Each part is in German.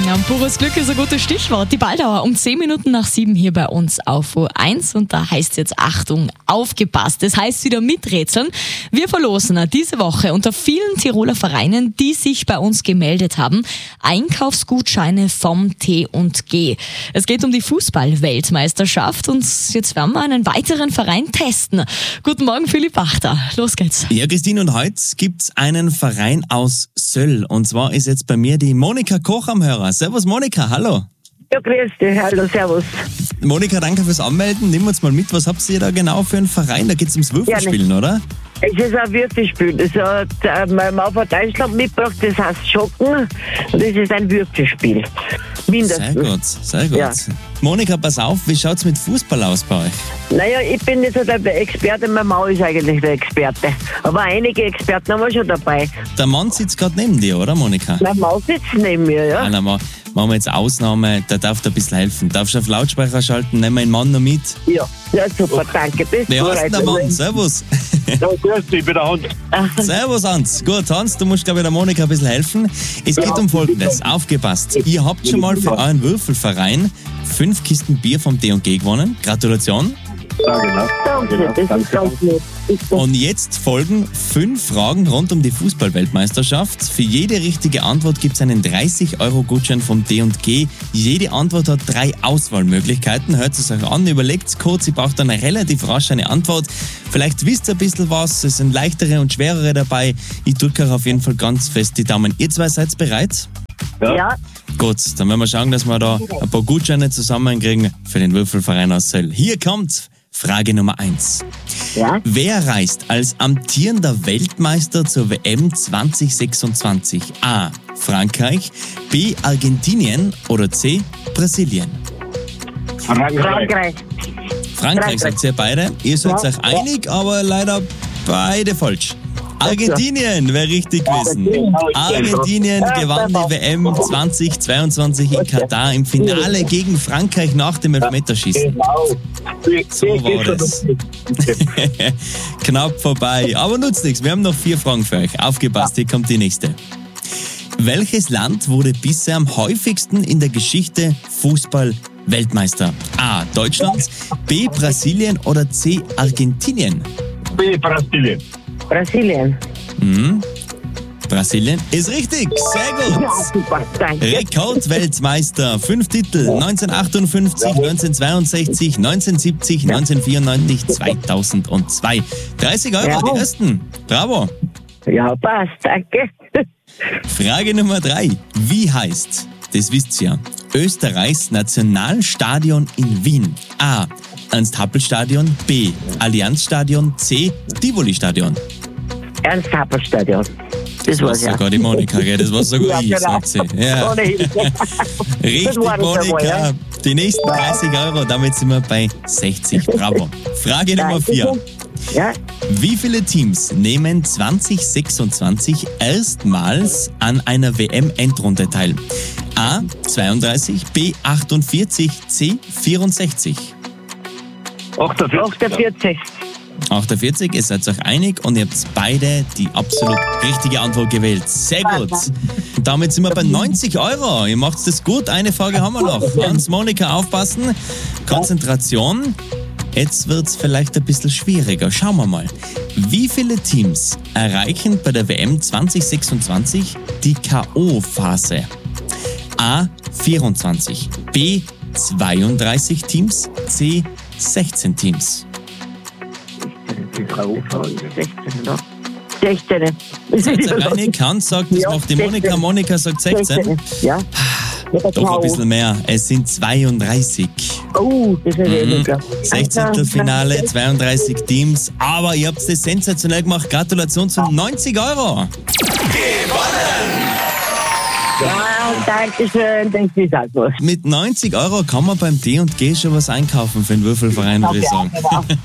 Ja, pures Glück ist ein gutes Stichwort. Die Balldauer um 10 Minuten nach 7 hier bei uns auf U1. Und da heißt jetzt Achtung, aufgepasst. Das heißt wieder miträtseln. Wir verlosen diese Woche unter vielen Tiroler Vereinen, die sich bei uns gemeldet haben, Einkaufsgutscheine vom T&G. Es geht um die Fußball-Weltmeisterschaft und jetzt werden wir einen weiteren Verein testen. Guten Morgen, Philipp Wachter. Los geht's. Ja, Christine, und heute gibt's einen Verein aus Söll. Und zwar ist jetzt bei mir die Monika Koch am Hörer. Servus Monika, hallo. Ja, grüß dich, hallo, servus. Monika, danke fürs Anmelden. Nehmen wir uns mal mit, was habt ihr da genau für einen Verein? Da geht's ums Würfelspielen, oder? Es ist ein Würfelspiel. Das hat mein Mann von Deutschland mitgebracht, das heißt Schocken. Und das ist ein Würfelspiel. Mindestens. Sehr gut. Ja. Monika, pass auf, wie schaut's mit Fußball aus bei euch? Naja, ich bin nicht so der Experte, mein Mann ist eigentlich der Experte. Aber einige Experten haben wir schon dabei. Der Mann sitzt gerade neben dir, oder Monika? Mein Mann sitzt neben mir, ja. Nein, machen wir jetzt Ausnahme, der darf dir ein bisschen helfen. Darfst du auf Lautsprecher schalten, nehmen wir den Mann noch mit? Ja, super, danke. Wer heißt denn der Mann? Servus. Ja, grüß dich, ich bin der Hans. Servus Hans. Gut, Hans, du musst, glaube ich, der Monika ein bisschen helfen. Es geht um Folgendes. Aufgepasst. Ihr habt schon mal für euren Würfelverein 5 Kisten Bier vom T&G gewonnen. Gratulation. Ja, genau. Danke, das ist ganz nett. Und jetzt folgen 5 Fragen rund um die Fußball-Weltmeisterschaft. Für jede richtige Antwort gibt es einen 30-Euro-Gutschein vom T&G. Jede Antwort hat 3 Auswahlmöglichkeiten. Hört es euch an, überlegt kurz. Ich brauche dann relativ rasch eine Antwort. Vielleicht wisst ihr ein bisschen was. Es sind leichtere und schwerere dabei. Ich drücke euch auf jeden Fall ganz fest die Daumen. Ihr zwei seid bereit? Ja. Gut, dann werden wir schauen, dass wir da ein paar Gutscheine zusammenkriegen für den Würfelverein aus Söll. Hier kommt Frage Nummer 1. Ja. Wer reist als amtierender Weltmeister zur WM 2026? A. Frankreich, B. Argentinien oder C. Brasilien? Frankreich. Frankreich sagt ihr beide. Ihr seid euch einig, aber leider beide falsch. Argentinien wäre richtig gewesen. Argentinien gewann die WM 2022 in Katar im Finale gegen Frankreich nach dem Elfmeterschießen. So war das. Knapp vorbei, aber nutzt nichts. Wir haben noch 4 Fragen für euch. Aufgepasst, hier kommt die nächste. Welches Land wurde bisher am häufigsten in der Geschichte Fußball-Weltmeister? A. Deutschland, B. Brasilien oder C. Argentinien? B. Brasilien. Brasilien. Brasilien ist richtig, sehr gut. Ja, super, danke. Rekordweltmeister, 5 Titel, 1958, 1962, 1970, 1994, 2002. 30 Euro, die ersten. Bravo. Ja, passt, danke. Frage Nummer 3. Wie heißt, das wisst ihr, Österreichs Nationalstadion in Wien? A. Ernst-Happel-Stadion, B. Allianz-Stadion, C. Tivoli-Stadion. Ernst-Happel-Stadion. Das war sogar die Monika, gell? Das war sogar ich, sagt sie. Ja. Richtig, Monika. Die nächsten 30 Euro, damit sind wir bei 60. Bravo. Frage Nummer 4. Ja. Wie viele Teams nehmen 2026 erstmals an einer WM-Endrunde teil? A. 32, B. 48, C. 64. 48. 48, ihr seid euch einig und ihr habt beide die absolut richtige Antwort gewählt. Sehr gut. Damit sind wir bei 90 Euro. Ihr macht das gut. Eine Frage haben wir noch. Hans, Monika, aufpassen. Konzentration. Jetzt wird es vielleicht ein bisschen schwieriger. Schauen wir mal. Wie viele Teams erreichen bei der WM 2026 die K.O.-Phase? A. 24, B. 32 Teams, C. 16 Teams. 16. Seid ihr einig? Hans sagt, das macht die Monika. Monika sagt 16. Ja. Doch ein bisschen mehr. Es sind 32. Oh, das ist weniger. 16. Finale, 32 Teams. Aber ihr habt das sensationell gemacht. Gratulation zu 90 Euro. Ja, danke schön, das ist halt was. Mit 90 Euro kann man beim T&G schon was einkaufen für den Würfelverein, würde ich sagen.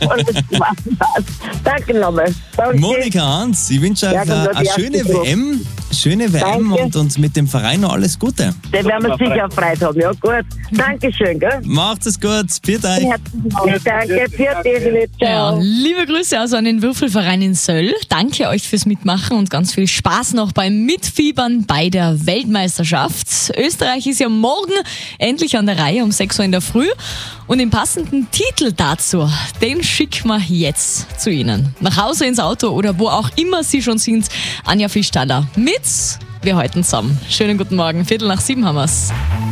Danke nochmal. Danke. Monika, Hans, ich wünsche euch eine schöne WM. Schöne WM und mit dem Verein noch alles Gute. Den werden wir sicher Freude haben. Ja, gut. Dankeschön, gell? Macht es gut. Viert euch. Danke, viert euch. Ja, liebe Grüße also an den Würfelverein in Söll. Danke euch fürs Mitmachen und ganz viel Spaß noch beim Mitfiebern bei der Weltmeisterschaft. geschafft. Österreich ist ja morgen endlich an der Reihe um 6 Uhr in der Früh. Und den passenden Titel dazu, den schicken wir jetzt zu Ihnen. Nach Hause ins Auto oder wo auch immer Sie schon sind. Anja Fischtaler mit Wir halten zusammen. Schönen guten Morgen, 6:15 haben wir's.